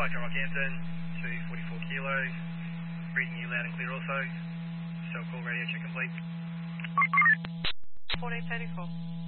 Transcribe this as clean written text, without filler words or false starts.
Rockhampton, 244 kilos, reading you loud and clear also. Cell call radio check complete. 1434.